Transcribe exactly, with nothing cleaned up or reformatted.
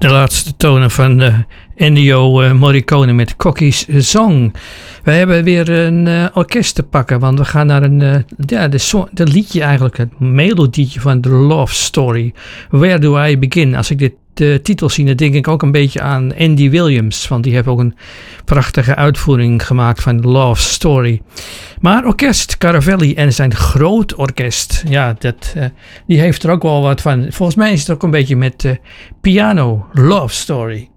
De laatste tonen van uh, Ennio uh, Morricone met Cocky's Song. We hebben weer een uh, orkest te pakken, want we gaan naar een, uh, ja, de, so- de liedje eigenlijk, het melodietje van The Love Story. Where Do I Begin? Als ik dit de titel zie, dan denk ik ook een beetje aan Andy Williams, want die heeft ook een prachtige uitvoering gemaakt van The Love Story. Maar orkest Caravelli en zijn groot orkest, ja, dat, uh, die heeft er ook wel wat van. Volgens mij is het ook een beetje met uh, piano Love Story.